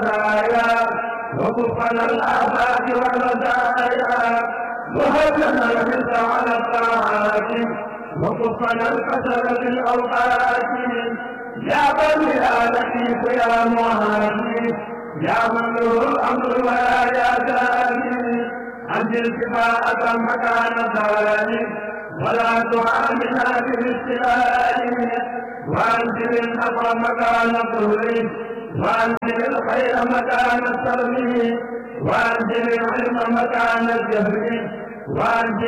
البرايا وكفنا الآفات والرزايا وهبنا الرزق على الطاعات وكفنا الكسل في الأوقات يا بني يا لطيف يا مهدي يا من له الأمر ويا ثاني أنزل كفاءة مكان ثاني ولا تعاملنا بالاستلال وأنزل النصر مكان الظهر وأنزل الخير مكان السر وأنزل العلم مكان الجهل وأنزل